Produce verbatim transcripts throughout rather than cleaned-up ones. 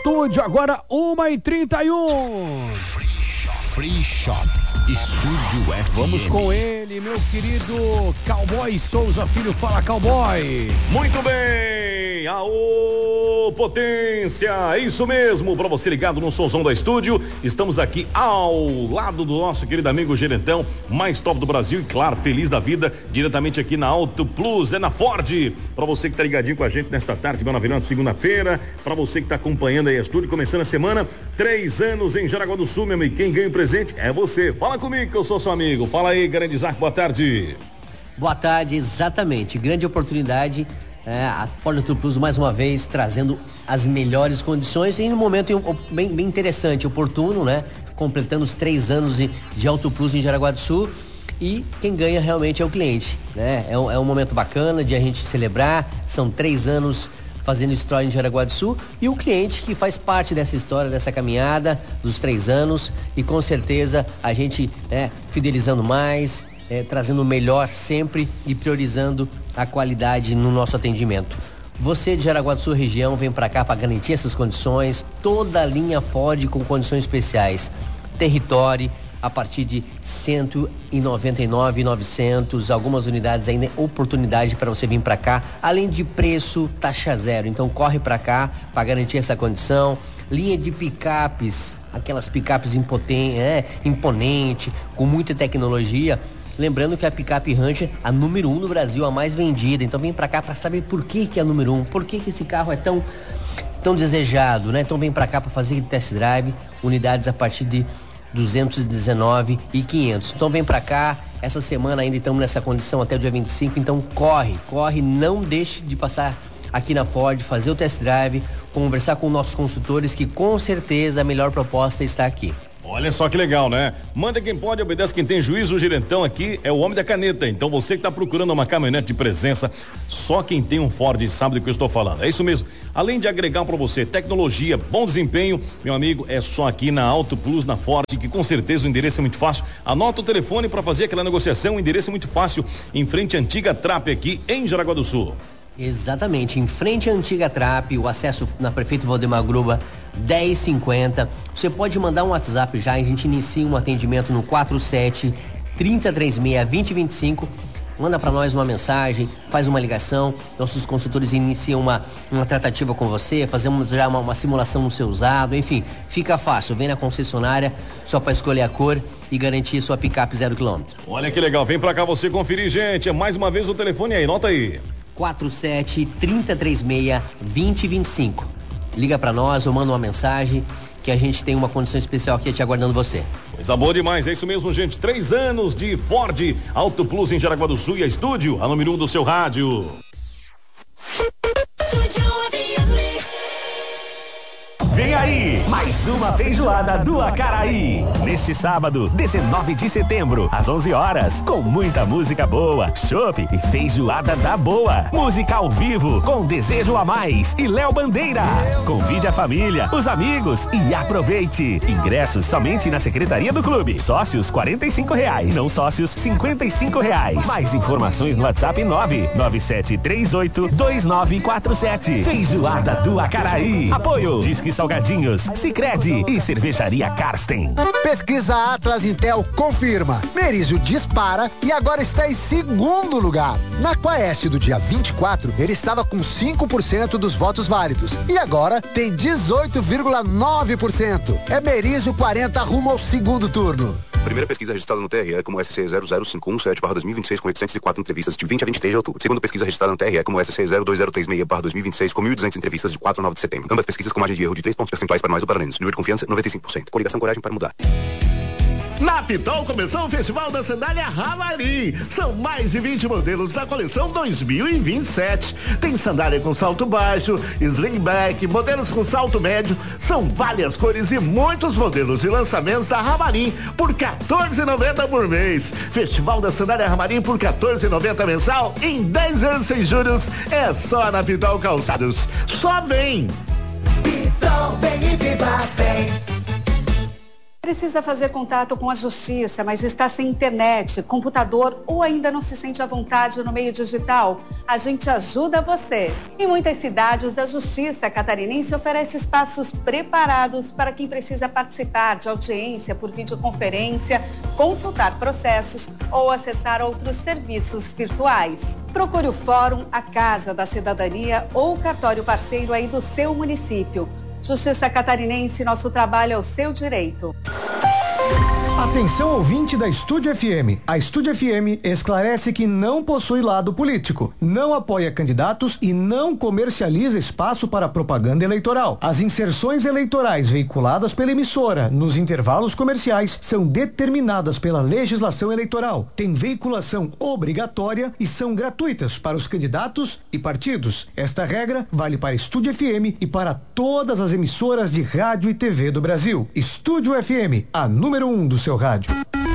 estúdio, agora uma e trinta e um. Free Shop, Estúdio F M. Vamos com ele, meu querido Cowboy Souza Filho. Fala, Cowboy. Muito bem, aô, potência, é isso mesmo, pra você ligado no Sonzão da Estúdio, estamos aqui ao lado do nosso querido amigo gerentão, mais top do Brasil e claro, feliz da vida, diretamente aqui na Auto Plus, é na Ford, pra você que tá ligadinho com a gente nesta tarde maravilhosa, segunda-feira, pra você que tá acompanhando aí a Estúdio, começando a semana, três anos em Jaraguá do Sul, meu amigo, quem ganha o presente é você, fala comigo que eu sou seu amigo, fala aí, grande Isaac, boa tarde. Boa tarde, exatamente, grande oportunidade. É, a Ford Auto Plus mais uma vez trazendo as melhores condições e em um momento bem, bem interessante, oportuno, né? Completando os três anos de, de Auto Plus em Jaraguá do Sul e quem ganha realmente é o cliente, né? É um, é um momento bacana de a gente celebrar, são três anos fazendo história em Jaraguá do Sul e o cliente que faz parte dessa história, dessa caminhada dos três anos e com certeza a gente é, fidelizando mais, é, trazendo o melhor sempre e priorizando a qualidade no nosso atendimento. Você de Jaraguá do Sul região vem para cá para garantir essas condições, toda a linha Ford com condições especiais, Territory a partir de cento e noventa e nove mil e novecentos, algumas unidades ainda oportunidade para você vir para cá, além de preço taxa zero, então corre para cá para garantir essa condição. Linha de picapes, aquelas picapes impoten- é, imponente, com muita tecnologia. Lembrando que a picape Ranger, a número um no Brasil, a mais vendida. Então vem pra cá pra saber por que que é a número um, por que que esse carro é tão, tão desejado, né? Então vem pra cá pra fazer test drive, unidades a partir de duzentos e dezenove mil e quinhentos. Então vem pra cá, essa semana ainda estamos nessa condição até o dia vinte e cinco, então corre, corre, não deixe de passar aqui na Ford, fazer o test drive, conversar com nossos consultores que com certeza a melhor proposta está aqui. Olha só que legal, né? Manda quem pode, obedece quem tem juízo. O gerentão aqui é o homem da caneta. Então você que tá procurando uma caminhonete de presença, só quem tem um Ford sabe do que eu estou falando. É isso mesmo. Além de agregar para você tecnologia, bom desempenho, meu amigo, é só aqui na Auto Plus, na Ford, que com certeza o endereço é muito fácil. Anota o telefone para fazer aquela negociação. O endereço é muito fácil, em frente à antiga Trap aqui em Jaraguá do Sul. Exatamente, em frente à antiga Trap, o acesso na Prefeito Valdemar Gruba dez cinquenta. Você pode mandar um WhatsApp já, a gente inicia um atendimento no quatro sete, três três seis, dois zero dois cinco. Manda para nós uma mensagem, faz uma ligação, nossos consultores iniciam uma, uma tratativa com você, fazemos já uma, uma simulação no seu usado, enfim, fica fácil, vem na concessionária só para escolher a cor e garantir sua picape zero quilômetro. Olha que legal, vem para cá você conferir, gente, é mais uma vez o telefone aí, nota aí. quatro sete, três três seis, dois zero dois cinco. Liga pra nós ou manda uma mensagem que a gente tem uma condição especial aqui te aguardando você. Coisa boa demais, é isso mesmo, gente. Três anos de Ford Auto Plus em Jaraguá do Sul e a Estúdio, a número um do seu rádio. Vem aí, mais uma feijoada do Acaraí. Neste sábado, dezenove de setembro, às onze horas, com muita música boa, chopp e feijoada da boa. Música ao vivo, com Desejo a Mais e Léo Bandeira. Convide a família, os amigos e aproveite. Ingressos somente na Secretaria do Clube. Sócios quarenta e cinco reais, não sócios cinquenta e cinco reais. Mais informações no WhatsApp nove nove sete três oito dois nove quatro sete. Feijoada do Acaraí. Apoio Disque Salgadinhos, Sicredi e Cervejaria Karsten. Pesquisa Atlas Intel confirma. Merizio dispara e agora está em segundo lugar. Na Quaest do dia vinte e quatro, ele estava com cinco por cento dos votos válidos e agora tem dezoito vírgula nove por cento. É Merizio quarenta rumo ao segundo turno. Primeira pesquisa registrada no T R E como S C zero zero cinco um sete barra dois mil e vinte e seis com oitocentos e quatro entrevistas de vinte a vinte e três de outubro. Segunda pesquisa registrada no T R E como S C zero dois zero três seis barra dois mil e vinte e seis com mil e duzentas entrevistas de quatro a nove de setembro. Ambas pesquisas com margem de erro de três pontos percentuais para mais ou para menos. Nível de confiança noventa e cinco por cento. Coligação Coragem para Mudar. Na Pitol começou o Festival da Sandália Havarim. São mais de vinte modelos da coleção dois mil e vinte e sete. Tem sandália com salto baixo, slingback, modelos com salto médio. São várias cores e muitos modelos e lançamentos da Havarim por quatorze reais e noventa centavos por mês. Festival da Sandália Havarim por quatorze reais e noventa centavos mensal em dez anos sem juros. É só na Pitol Calçados. Só vem! Pitol, vem e viva bem. Precisa fazer contato com a justiça, mas está sem internet, computador ou ainda não se sente à vontade no meio digital? A gente ajuda você. Em muitas cidades, a Justiça Catarinense oferece espaços preparados para quem precisa participar de audiência por videoconferência, consultar processos ou acessar outros serviços virtuais. Procure o Fórum, a Casa da Cidadania ou o cartório parceiro aí do seu município. Justiça Catarinense, nosso trabalho é o seu direito. Atenção ouvinte da Estúdio F M. A Estúdio F M esclarece que não possui lado político, não apoia candidatos e não comercializa espaço para propaganda eleitoral. As inserções eleitorais veiculadas pela emissora nos intervalos comerciais são determinadas pela legislação eleitoral, têm veiculação obrigatória e são gratuitas para os candidatos e partidos. Esta regra vale para Estúdio F M e para todas as emissoras de rádio e T V do Brasil. Estúdio F M, a número um do seu rádio.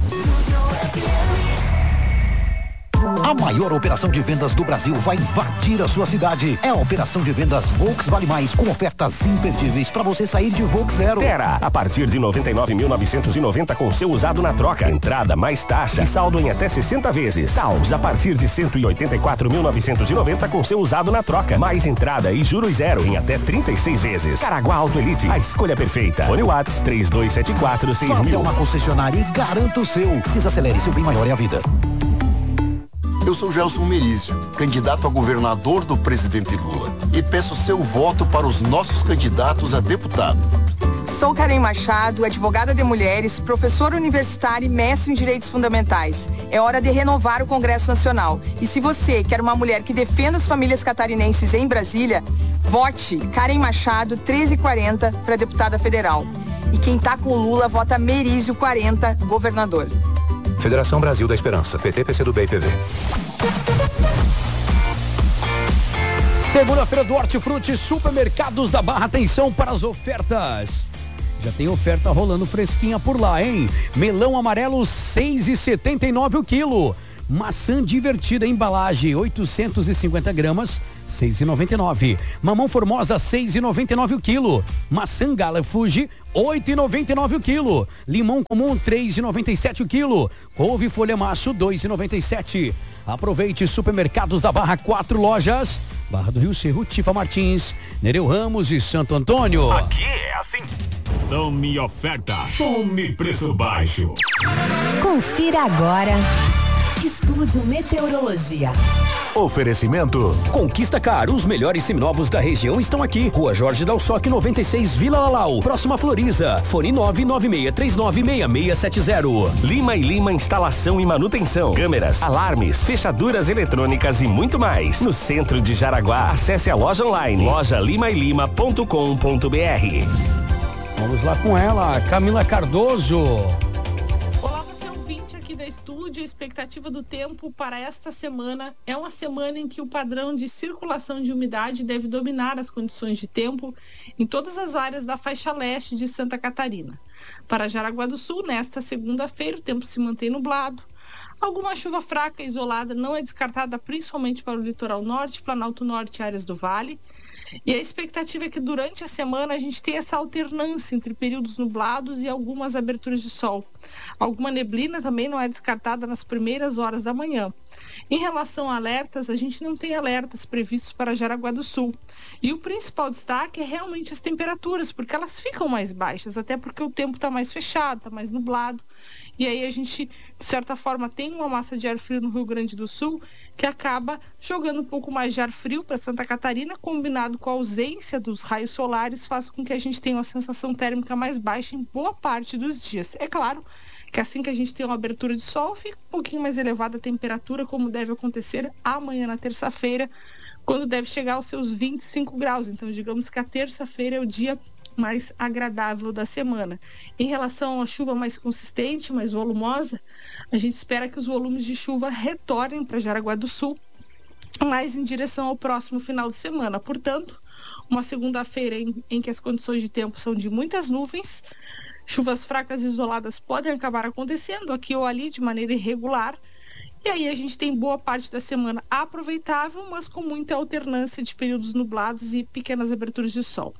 A maior operação de vendas do Brasil vai invadir a sua cidade. É a operação de vendas Volks Vale Mais, com ofertas imperdíveis para você sair de Volks zero. Terra, a partir de noventa e nove mil novecentos e noventa com seu usado na troca. Entrada mais taxa e saldo em até sessenta vezes. Taos, a partir de cento e oitenta e quatro mil novecentos e noventa com seu usado na troca. Mais entrada e juros zero em até trinta e seis vezes. Caraguá Auto Elite, a escolha perfeita. Fone Whats três dois sete quatro seis mil. Vá até uma concessionária e garanta o seu. Desacelere, seu bem maior é a vida. Eu sou Gelson Merizio, candidato a governador do presidente Lula, e peço seu voto para os nossos candidatos a deputado. Sou Karen Machado, advogada de mulheres, professora universitária e mestre em direitos fundamentais. É hora de renovar o Congresso Nacional. E se você quer uma mulher que defenda as famílias catarinenses em Brasília, vote Karen Machado treze quarenta para deputada federal. E quem tá com Lula, vota Merizio quarenta, governador. Federação Brasil da Esperança, P T, P C do B e P V. Segunda-feira do Hortifruti, Supermercados da Barra, atenção para as ofertas. Já tem oferta rolando fresquinha por lá, hein? Melão amarelo, seis reais e setenta e nove centavos o quilo. Maçã divertida, embalagem, oitocentos e cinquenta gramas, seis reais e noventa e nove centavos. Mamão formosa, seis reais e noventa e nove centavos o quilo. Maçã Gala Fuji, oito reais e noventa e nove centavos o quilo. Limão comum, três reais e noventa e sete centavos o quilo. Couve folha macho, dois reais e noventa e sete centavos. Aproveite, Supermercados da Barra, quatro lojas. Barra do Rio Cerro, Tifa Martins, Nereu Ramos e Santo Antônio. Aqui é assim. Tome oferta, tome preço baixo. Confira agora. Estúdio Meteorologia. Oferecimento Conquista Car, os melhores seminovos da região estão aqui. Rua Jorge Dalsoc, noventa e seis, Vila Lalau, próxima Floriza. Fone nove nove seis três nove seis seis sete zero. Lima e Lima Instalação e Manutenção, câmeras, alarmes, fechaduras eletrônicas e muito mais. No centro de Jaraguá, acesse a loja online, loja lima e lima ponto com ponto b r. Vamos lá com ela, Camila Cardoso. Estúdio, a expectativa do tempo para esta semana é uma semana em que o padrão de circulação de umidade deve dominar as condições de tempo em todas as áreas da faixa leste de Santa Catarina. Para Jaraguá do Sul, nesta segunda-feira, o tempo se mantém nublado. Alguma chuva fraca e isolada não é descartada, principalmente para o litoral norte, Planalto Norte e áreas do Vale. E a expectativa é que durante a semana a gente tenha essa alternância entre períodos nublados e algumas aberturas de sol. Alguma neblina também não é descartada nas primeiras horas da manhã. Em relação a alertas, a gente não tem alertas previstos para Jaraguá do Sul. E o principal destaque é realmente as temperaturas, porque elas ficam mais baixas, até porque o tempo está mais fechado, está mais nublado. E aí a gente, de certa forma, tem uma massa de ar frio no Rio Grande do Sul que acaba jogando um pouco mais de ar frio para Santa Catarina, combinado com a ausência dos raios solares, faz com que a gente tenha uma sensação térmica mais baixa em boa parte dos dias. É claro que assim que a gente tem uma abertura de sol, fica um pouquinho mais elevada a temperatura, como deve acontecer amanhã na terça-feira, quando deve chegar aos seus vinte e cinco graus. Então, digamos que a terça-feira é o dia mais agradável da semana. Em relação à chuva mais consistente, mais volumosa, a gente espera que os volumes de chuva retornem para Jaraguá do Sul, mais em direção ao próximo final de semana. Portanto, uma segunda-feira em, em que as condições de tempo são de muitas nuvens, chuvas fracas e isoladas podem acabar acontecendo aqui ou ali de maneira irregular. E aí a gente tem boa parte da semana aproveitável, mas com muita alternância de períodos nublados e pequenas aberturas de sol.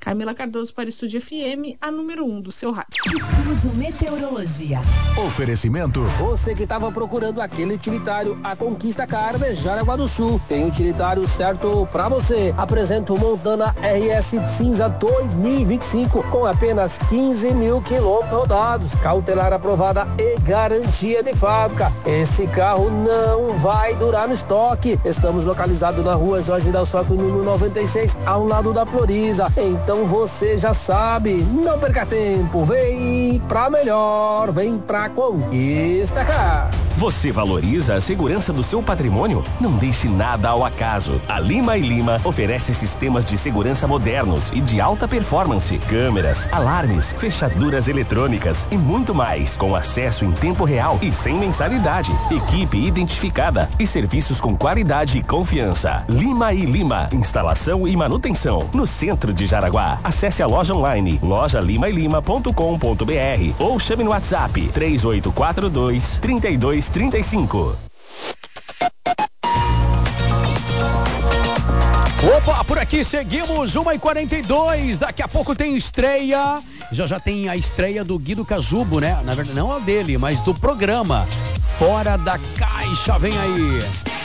Camila Cardoso para Estúdio F M, a número um do seu rádio. Estúdio Meteorologia. Oferecimento. Você que estava procurando aquele utilitário, a Conquista Car de Jaraguá do Sul. Tem um utilitário certo para você. Apresenta o Montana R S Cinza dois mil e vinte e cinco com apenas quinze mil quilômetros rodados. Cautelar aprovada e garantia de fábrica. Esse carro não vai durar no estoque. Estamos localizados na rua Jorge Del Soco, número noventa e seis, ao lado da Floriza. Então você já sabe, não perca tempo, vem pra melhor, vem pra Conquista Car. Você valoriza a segurança do seu patrimônio? Não deixe nada ao acaso. A Lima e Lima oferece sistemas de segurança modernos e de alta performance, câmeras, alarmes, fechaduras eletrônicas e muito mais, com acesso em tempo real e sem mensalidade. Equipe identificada e serviços com qualidade e confiança. Lima e Lima, instalação e manutenção no centro de Jaraguá. Acesse a loja online loja lima e lima ponto com ponto br ou chame no WhatsApp três oito quatro dois, três dois trinta e cinco. Opa, por aqui seguimos, uma e quarenta e dois, daqui a pouco tem estreia, já já tem a estreia do Guido Casubo, né? Na verdade, não a dele, mas do programa Fora da Caixa, vem aí.